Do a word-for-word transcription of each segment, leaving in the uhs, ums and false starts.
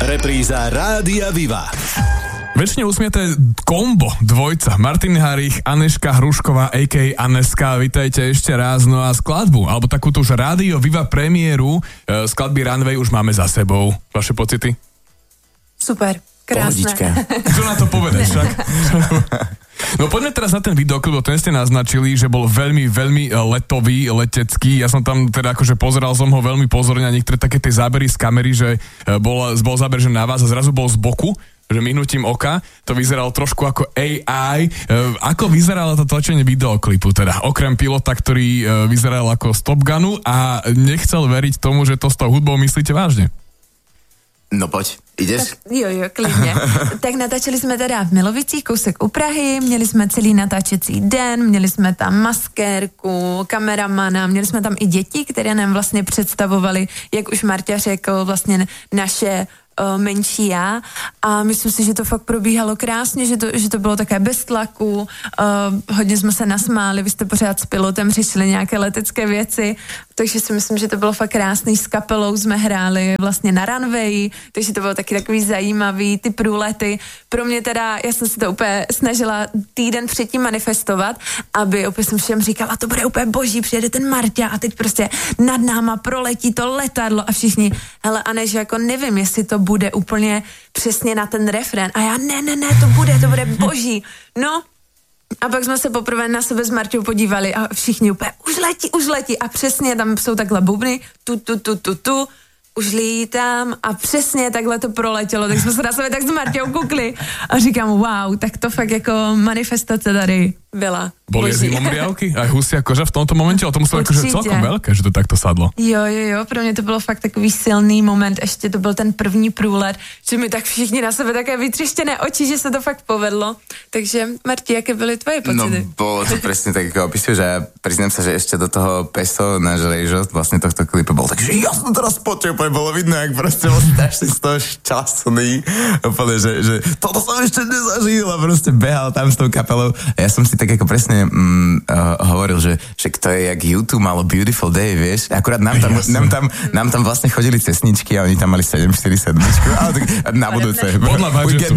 Repríza Rádia Viva. Väčšine usmiete kombo, dvojca. Martin Harich, Anežka Hrušková, á ká á Aneska. Vítajte ešte raz. No a skladbu, alebo takúto už Rádio Viva premiéru e, skladby Runway už máme za sebou. Vaše pocity? Super, krásne. Čo na to povedať však? No poďme teraz na ten videoklip, ten ste naznačili, že bol veľmi, veľmi letový, letecký. Ja som tam teda akože pozeral som ho veľmi pozorne a niektoré také tie zábery z kamery, že bol, bol záber, že na vás a zrazu bol z boku, že mihnutím oka to vyzeralo trošku ako á í. Ako vyzeralo to točenie videoklipu teda? Okrem pilota, ktorý vyzeral ako z Top Gunu a nechcel veriť tomu, že to s tou hudbou myslíte vážne. No poď, ideš? Tak, jo, jo, klidně. Tak natáčeli jsme teda v Milovicích, kousek u Prahy, měli jsme celý natáčecí den, měli jsme tam maskérku, kameramana, měli jsme tam i děti, které nám vlastně představovali, jak už Marta řekl, vlastně naše uh, menší já a myslím si, že to fakt probíhalo krásně, že to, že to bylo také bez tlaku, uh, hodně jsme se nasmáli, vy jste pořád s pilotem řešili nějaké letecké věci, takže si myslím, že to bylo fakt krásný, s kapelou jsme hráli vlastně na runway, takže to bylo taky takový zajímavý, ty průlety. Pro mě teda, já jsem si to úplně snažila týden předtím manifestovat, aby opět jsem všem říkala, to bude úplně boží, přijede ten Marta a teď prostě nad náma proletí to letadlo a všichni, hele Anež, jako nevím, jestli to bude úplně přesně na ten refrén a já ne, ne, ne, to bude, to bude boží. No, a pak jsme se poprvé na sebe s Marťou podívali a všichni úplně, už letí, už letí a přesně tam jsou takhle bubny, tu, tu, tu, tu, tu, už lítám a přesně takhle to proletělo, tak jsme se na sebe tak s Marťou kukli a říkám, wow, tak to fakt jako manifestace tady byla. Boli zimom riavky? Aj husia koža v tomto momente? O tom muselo akože celkom veľké, že to takto sadlo. Jo, jo, jo, pro mě to bylo fakt takový silný moment, ještě to byl ten první průlet, že mi tak všichni na sebe také vytřeštěné oči, že se to fakt povedlo. Takže Marti, jaké byly tvoje pocity? No, bolo to presne tak, ako opisuješ, a ja priznám sa, že ešte do toho Peso, náš rejžo, vlastne tohto klipu bol tak, že ja som teraz počul, bolo vidno, jak proste bol strašne z toho šťastný, úplne, že, že toto som ešte nezažil a proste behal tam s tou kapelou. A ja som si tak ako presne mm, uh, hovoril, že, že to je jak YouTube malo Beautiful Day, vieš, akurát nám tam, nám tam, nám tam vlastne chodili cestničky a oni tam mali sedem štyri sedem ale tak na budúce. Podľa budžetu,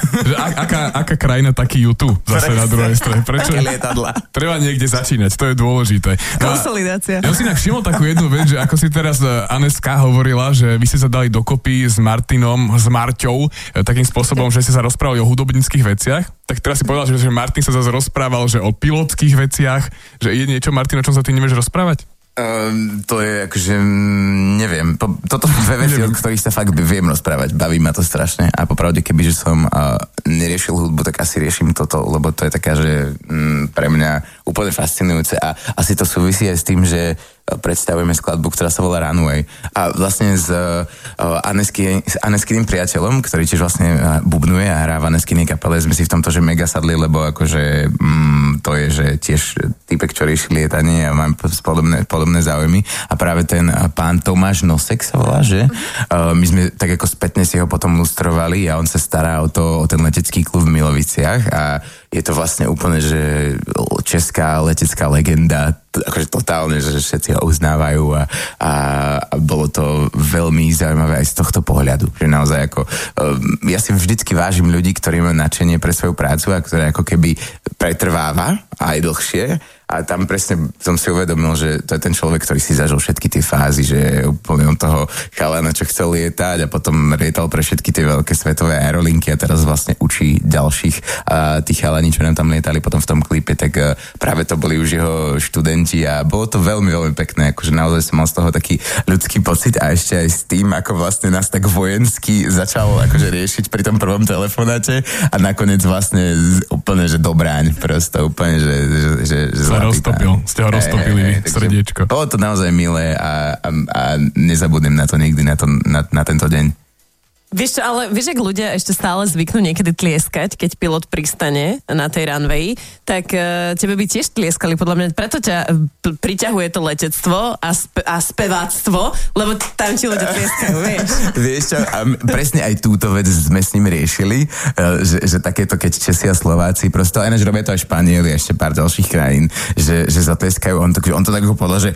aká, aká krajina taký YouTube zase na druhej strane. Prečo? Treba niekde začínať, to je dôležité. Konsolidácia. Ja si inak všimol takú jednu vec, že ako si teraz Aneska hovorila, že vy ste sa dali dokopy s Martinom, s Marťou, takým spôsobom, že ste sa rozprávali o hudobníckych veciach, tak teraz si povedal, že, že Martin sa zase rozprával, že o pilotských veciach, že je niečo, Martin, o čom sa ty nevieš rozprávať? Um, to je akože, neviem, po, toto sú dve veci, o ktorých sa fakt viem rozprávať, baví ma to strašne a popravde, kebyže som uh, neriešil hudbu, tak asi riešim toto, lebo to je taká, že um, pre mňa úplne fascinujúce a asi to súvisí aj s tým, že predstavujeme skladbu, ktorá sa volá Runway. A vlastne s, uh, Anesky, s Aneskyným priateľom, ktorý tiež vlastne uh, bubnuje a hrá v Aneskynej kapele, sme si v tomto, že mega sadli, lebo akože mm, to je, že tiež týpek, čo rieši lietanie a mám podobné, podobné záujmy. A práve ten uh, pán Tomáš Nosek sa volá, že? Uh, my sme tak ako spätne si ho potom lustrovali a on sa stará o, to, o ten letecký klub v Miloviciach a je to vlastne úplne, že česká letecká legenda, akože totálne, že všetci ho uznávajú a, a, a bolo to veľmi zaujímavé aj z tohto pohľadu, že naozaj ako um, ja si vždycky vážim ľudí, ktorí majú nadšenie pre svoju prácu a ktoré ako keby pretrváva aj dlhšie a tam presne som si uvedomil, že to je ten človek, ktorý si zažil všetky tie fázy, že úplne od toho chalana, čo chcel lietať a potom lietal pre všetky tie veľké svetové aerolinky a teraz vlastne učí ďalších a tých chalani, čo nám tam lietali potom v tom klipe, tak uh, práve to boli už jeho študenti a bolo to veľmi, veľmi pekné, akože naozaj som mal z toho taký ľudský pocit a ešte aj s tým, ako vlastne nás tak vojensky začal akože riešiť pri tom prvom telefonáte a nakoniec vlastne úplne, že dobráň prosto, úplne, že, že, že, že sa roztopil, ste ho roztopili e, e, srdiečko. Bolo to naozaj milé a, a, a nezabudnem na to nikdy, na, to, na, na tento deň. Vieš čo, ale vieš, ak ľudia ešte stále zvyknú niekedy tlieskať, keď pilot pristane na tej runway, tak uh, tebe by tiež tlieskali, podľa mňa. Preto ťa p- priťahuje to letectvo a, spe- a speváctvo, lebo tam ti ľudia tlieskajú, vieš. Vieš čo, a presne aj túto vec sme s ním riešili, uh, že, že takéto, keď Česi a Slováci, prosto aj než robia to aj Španieli a ešte pár ďalších krajín, že, že zatlieskajú, on, to, on to tak ho povedal, že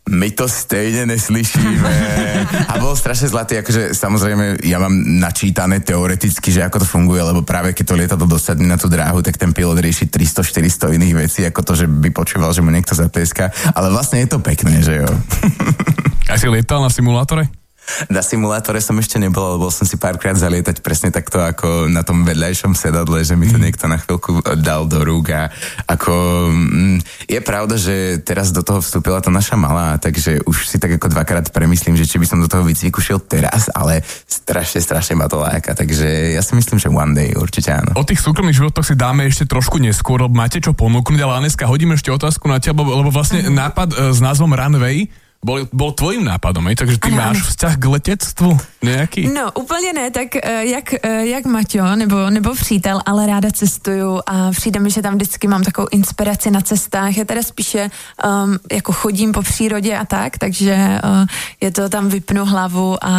my to stejne neslyšíme. A bol strašne zlatý, akože samozrejme ja mám načítané teoreticky, že ako to funguje, lebo práve keď to lietadlo dosadne na tú dráhu, tak ten pilot rieši tristo štyristo iných vecí, ako to, že by počúval, že mu niekto zatleská. Ale vlastne je to pekné, že jo. A si lietal na simulátore? Na simulátore som ešte nebol, ale bol som si párkrát zalietať presne takto ako na tom vedľajšom sedadle, že mi to niekto na chvíľku dal do rúk a ako mm, je pravda, že teraz do toho vstúpila tá naša malá, takže už si tak ako dvakrát premyslím, že či by som do toho výcviku šiel teraz, ale strašne, strašne ma to láka, takže ja si myslím, že one day určite áno. O tých súkromných životoch si dáme ešte trošku neskôr, lebo máte čo ponúknuť, ale Aneska, hodím ešte otázku na teba, lebo vlastne nápad e, s názvom Runway Bol, bol tvojím nápadom, aj? Takže ty ano, máš ano. Vzťah k letectvu nějaký? No, úplně ne, tak jak, jak Maťo, nebo, nebo přítel, ale ráda cestuju a přijde mi, že tam vždycky mám takovou inspiraci na cestách. Já teda spíše um, jako chodím po přírodě a tak, takže uh, je to tam vypnu hlavu a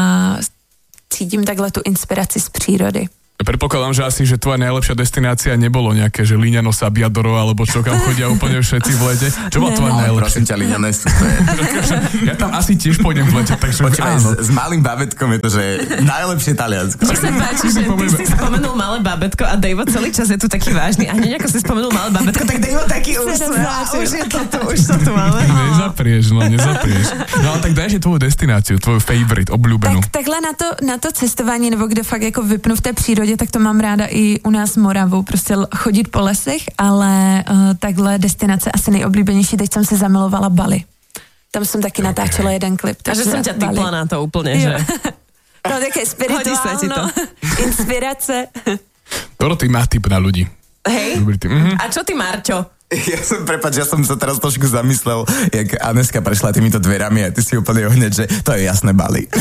cítím takhle tu inspiraci z přírody. Predpokladám, že asi, že tvoja najlepšia destinácia nebolo nejaké, že Líňano, Sabiadoro, alebo čo, kam chodia úplne všetci v lete. Čo bola tvoja najlepšia? Prosím ťa, Líňano je super. Ja tam asi tiež pôjdem v lete, takže počúvaj, s, s malým babetkom je to, že najlepšie Taliansko. Čo sa páči, že ty si spomenul malé babetko a Dejvo celý čas je tu taký vážny. A hneď ako si spomenul malé babetko, tak Dejvo taký úsmev. Už je to tu, už to tu máme. Nezaprieš, no, nezaprieš. No ale tak dajte tvoju destináciu, tvoju favorite, obľúbenú. Tak takhle na to, na to cestování, nebo kde fakt jako vypnu v té přírodě, tak to mám ráda i u nás Moravou, prostě chodit po lesech, ale uh, takhle destinace asi nejoblíbenější, teď jsem se zamilovala Bali. Tam jsem taky natáčela jeden klip. A že jsem tě typla na to úplně, že? No také spirituálno, inspirace. Dorothy má typ na ľudí. Hej? Mm-hmm. A čo ty, Marťo? Ja som, prepáč, ja som sa teraz trošku zamyslel, jak Aneska prešla týmito dverami a ty si úplne hneď, že to je jasné Bali.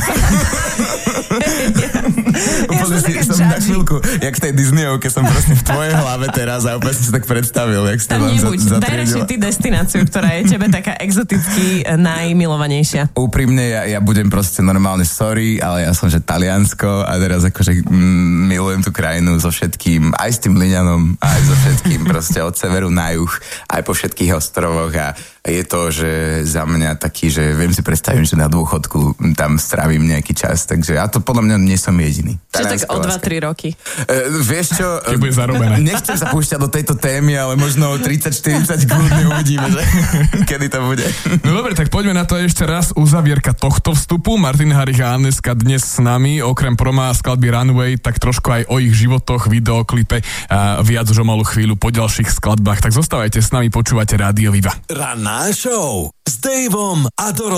Úplne ja si som na chvíľku, jak v tej Disneyovke som proste v tvojej hlave teraz a úplne si tak predstavil, jak si to vám za, daj radšej ty destináciu, ktorá je tebe taká exoticky najmilovanejšia. Úprimne, ja, ja budem proste normálne sorry, ale ja som, že Taliansko a teraz akože mm, milujem tú krajinu so všetkým, aj s tým Líňanom, aj so všetkým, proste od severu na juh, aj po všetkých ostrovoch a je to, že za mňa taký, že viem si predstaviť, že na dôchodku tam strávim nejaký čas, takže ja to podľa mňa nie som jediný. Čiže tak o dva tri roky. Uh, vieš čo? Keď bude zarobené. Nechcem sa púšťať do tejto témy, ale možno tridsať štyridsať kľudne uvidíme, že kedy to bude. No dobre, tak poďme na to ešte raz. Uzavierka tohto vstupu. Martin Harich a Aneska dnes s nami, okrem proma skladby Runway, tak trošku aj o ich životoch, videoklipe a viac už o malú chvíľu po ďalších skladbách. Tak zostávajte s nami, počúvate Rádio Viva. Ranná show s Daveom a Dorotom.